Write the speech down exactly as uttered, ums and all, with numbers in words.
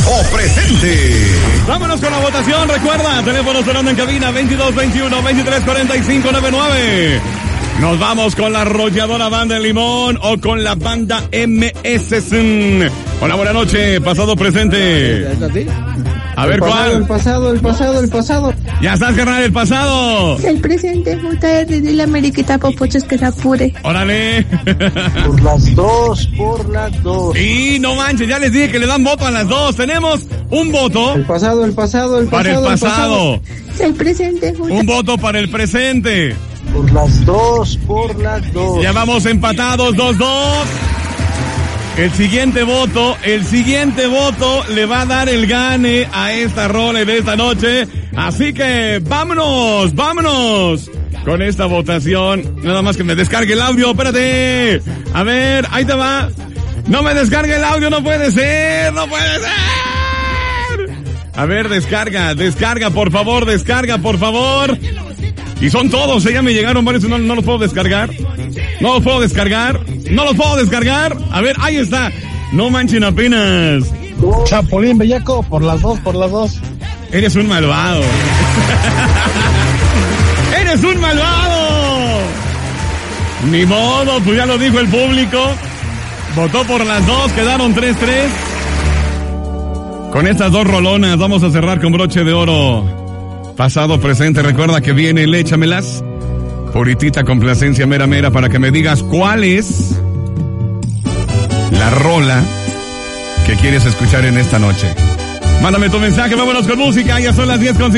o presente. Vámonos con la votación. Recuerda, teléfono sonando en cabina veintidós veintiuno veintitrés cuarenta y cinco noventa y nueve. Nos vamos con la arrolladora Banda El Limón o con la banda M S. Hola, buenas noches. Pasado, presente. A ver, el pasado, ¿cuál? El pasado, el pasado, el pasado. Ya estás, carnal, el pasado. El presente, J R de la Mariquita Popochos que se apure. Órale. Por las dos, por las dos. Y no manches, ya les dije que le dan voto a las dos. Tenemos un voto El pasado, el pasado, el pasado. para el pasado. El presente, J R. Un voto para el presente. Por las dos, por las dos. Ya vamos empatados, dos dos. El siguiente voto, el siguiente voto le va a dar el gane a esta rola de esta noche. Así que vámonos, vámonos con esta votación. Nada más que me descargue el audio, espérate. A ver, ahí te va. No me descargue el audio, no puede ser, no puede ser. A ver, descarga, descarga, por favor, descarga, por favor. Y son todos, ¿eh? Ya me llegaron varios, no, no los puedo descargar. No los puedo descargar. No los puedo descargar. A ver, ahí está. No manchen apenas. Chapulín Bellaco, por las dos, por las dos. Eres un malvado. Eres un malvado. Ni modo, pues ya lo dijo el público. Votó por las dos, quedaron tres tres. Con estas dos rolonas vamos a cerrar con broche de oro. Pasado, presente, recuerda que viene el Échamelas. Puritita complacencia mera mera para que me digas cuál es la rola que quieres escuchar en esta noche. Mándame tu mensaje, vámonos con música, ya son las diez con